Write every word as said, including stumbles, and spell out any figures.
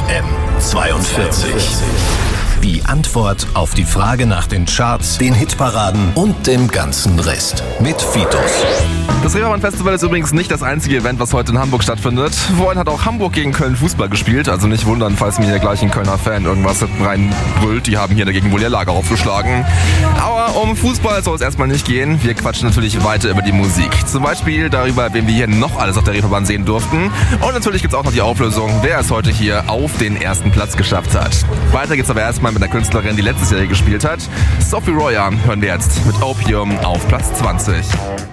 M zweiundvierzig. Die Antwort auf die Frage nach den Charts, den Hitparaden und dem ganzen Rest mit Fitus. Das Reeperbahn Festival ist übrigens nicht das einzige Event, was heute in Hamburg stattfindet. Vorhin hat auch Hamburg gegen Köln Fußball gespielt, also nicht wundern, falls mir hier gleich ein Kölner Fan irgendwas reinbrüllt. Die haben hier dagegen wohl ihr Lager aufgeschlagen. Aber um Fußball soll es erstmal nicht gehen. Wir quatschen natürlich weiter über die Musik. Zum Beispiel darüber, wen wir hier noch alles auf der Reeperbahn sehen durften. Und natürlich gibt es auch noch die Auflösung, wer es heute hier auf den ersten Platz geschafft hat. Weiter geht's aber erstmal mit einer Künstlerin, die letztes Jahr hier gespielt hat. Sophie Royer hören wir jetzt mit Opium auf Platz zwanzig.